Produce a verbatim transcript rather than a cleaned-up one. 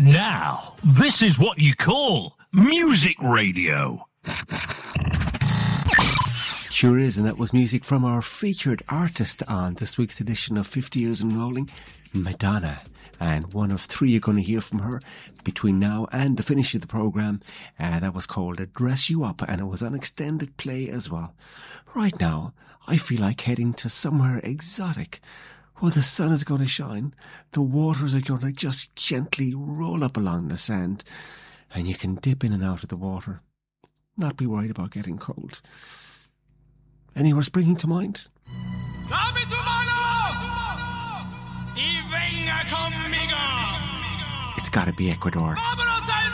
Now, this is what you call music radio. Sure is, and that was music from our featured artist on this week's edition of fifty Years and Rolling, Madonna. And one of three you're going to hear from her between now and the finish of the programme. Uh, that was called A Dress You Up, and it was on extended play as well. Right now, I feel like heading to somewhere exotic. Well, the sun is going to shine, the waters are going to just gently roll up along the sand, and you can dip in and out of the water. Not be worried about getting cold. Anywhere springing to mind? It's gotta be Ecuador.